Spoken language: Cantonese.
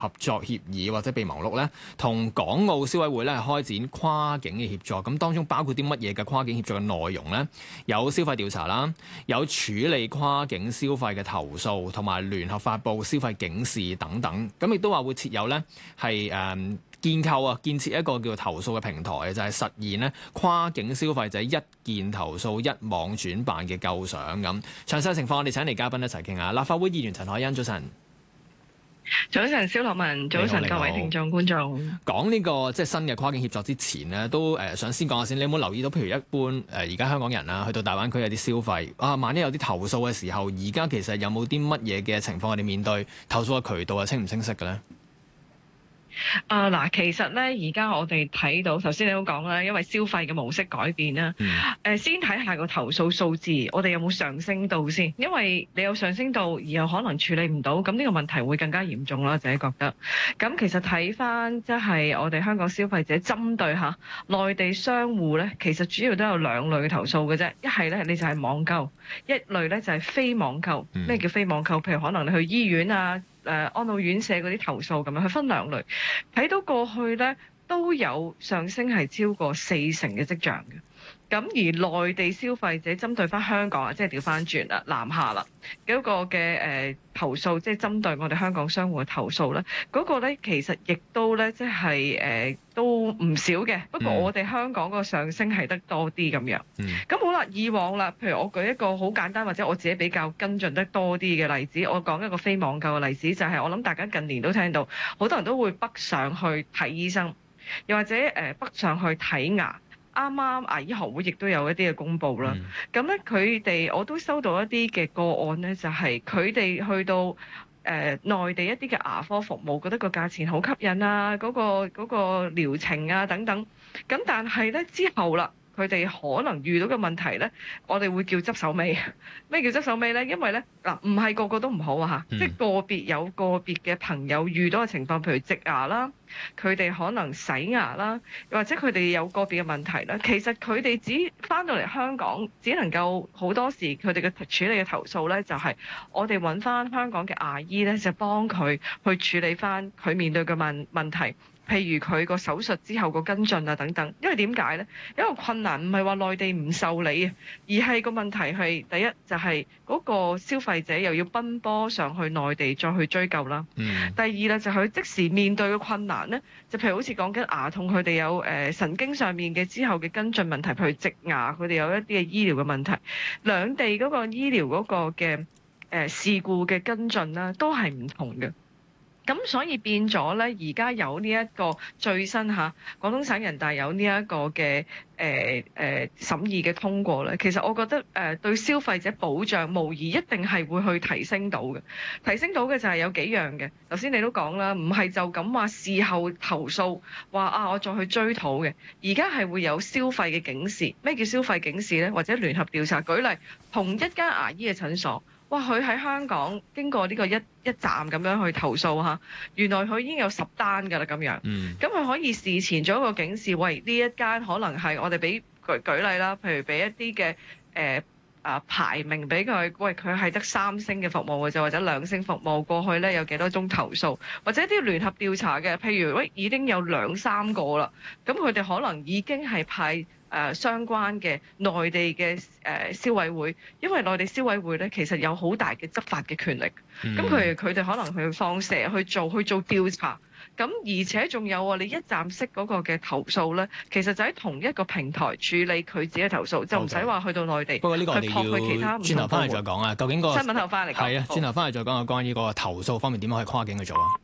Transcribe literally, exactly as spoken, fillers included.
合作協議或者備忘錄咧，同港澳消委會咧係開展跨境嘅協作。咁當中包括啲乜嘢嘅跨境協作嘅內容咧？有消費調查啦，有處理跨境消費嘅投訴，同埋聯合發布消費警示等等。咁亦都話會設有咧係誒建構啊，建設一個叫做投訴嘅平台，就係、是、實現咧跨境消費者一件投訴一網轉辦嘅構想咁。詳細情況我哋請嚟嘉賓一齊傾下。立法會議員陳凱欣，早晨。 早晨，蕭樂文，早晨各位聽眾觀眾。 講呢、這個即係新嘅跨境協作之前呢，都誒、呃、想先講下先。你有冇留意到，譬如一般誒而家香港人啊，去到大灣區有啲消費啊，萬一有啲投訴嘅時候，而家其實有冇啲乜嘢嘅情況我哋面對投訴嘅渠道係清唔清晰嘅咧？ 啊嗱，其實咧，而家我哋睇到，頭先你都講啦，因為消費嘅模式改變啦。誒、嗯，先睇下個投訴數字，我哋有冇上升到先？因為你有上升到，而又可能處理唔到，咁呢個問題會更加嚴重啦。自己覺得。咁其實睇翻即係我哋香港消費者針對下內地商戶咧，其實主要都有兩類嘅投訴嘅啫。一係咧，你就係網購；一類咧就係非網購。咩叫非網購？譬如可能你去醫院啊。誒、呃、安老院舍嗰啲投訴咁樣，佢分兩類，睇到過去咧都有上升係超過四成嘅跡象嘅。咁而內地消費者針對翻香港啊，即係調翻轉啦，南下啦嗰個嘅誒、呃、投訴，即係針對我哋香港商戶嘅投訴咧，嗰、那個咧其實亦都咧即係誒都唔少嘅。不過我哋香港個上升係得多啲咁樣。咁、嗯、好啦，以往啦，譬如我舉一個好簡單或者我自己比較跟進得多啲嘅例子，我講一個非網購嘅例子，就係、是、我諗大家近年都聽到，好多人都會北上去睇醫生，又或者誒、呃、北上去睇牙。啱啱牙醫學會亦都有一啲嘅公佈啦，咁咧佢哋我都收到一啲嘅個案咧，就係佢哋去到誒、呃、內地一啲嘅牙科服務，覺得個價錢好吸引啊，嗰、嗰個嗰、嗰個療程啊等等，咁但係咧之後啦。佢哋可能遇到嘅問題呢，我哋會叫執手尾。咩叫執手尾呢？因為呢，嗱，唔係個個都唔好啊嚇，嗯、即係個別有個別嘅朋友遇到嘅情況，譬如植牙啦，佢哋可能洗牙啦，又或者佢哋有個別嘅問題啦。其實佢哋只翻到嚟香港，只能夠好多時佢哋嘅處理嘅投訴呢，就係我哋揾翻香港嘅牙醫呢，就幫佢去處理翻佢面對嘅問問題。譬如佢個手術之後個跟進啊等等，因為點解呢？因為困難唔係話內地唔受理啊，而係個問題係第一就係嗰個消費者又要奔波上去內地再去追究啦。嗯、第二咧就係佢即時面對嘅困難呢，就譬如好似講緊牙痛，佢哋有誒神經上面嘅之後嘅跟進問題，譬如植牙，佢哋有一啲嘅醫療嘅問題，兩地嗰個醫療嗰個嘅誒事故嘅跟進啦，都係唔同嘅。咁所以變咗咧，而家有呢一個最新嚇廣東省人大有呢一個嘅誒誒審議嘅通過咧，其實我覺得誒、呃、對消費者保障無疑一定係會去提升到嘅。提升到嘅就係有幾樣嘅。頭先你都講啦，唔係就咁話事後投訴話啊，我再去追討嘅。而家係會有消費嘅警示。咩叫消費警示咧？或者聯合調查。舉例，同一間牙醫嘅診所。哇！佢喺香港經過呢個一一站咁樣去投訴嚇，原來佢已經有十單㗎啦咁樣。嗯。咁佢可以事前做一個警示，喂，呢一間可能係我哋俾舉舉例啦，譬如俾一啲嘅誒啊排名俾佢，喂，佢係得三星嘅服務嘅啫，或者兩星服務，過去咧有幾多宗投訴，或者啲聯合調查嘅，譬如喂已經有兩三個啦，咁佢哋可能已經係派。誒、呃、相關嘅內地嘅誒、呃、消委會，因為內地消委會咧其實有好大嘅執法嘅權力，咁佢佢哋可能去放蛇去做去做調查，咁而且仲有啊，你一站式嗰個嘅投訴咧，其實就喺同一個平台處理佢自己嘅投訴，就唔使話去到內地。不過呢個我哋要轉頭翻嚟再講啊，究竟個新聞後翻嚟講。 係啊，轉頭翻嚟再講下關於個投訴方面點樣去跨境去做啊。